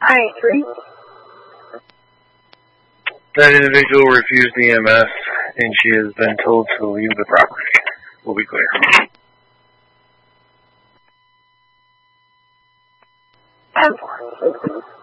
I That individual refused EMS, and she has been told to leave the property. We'll be clear. agree.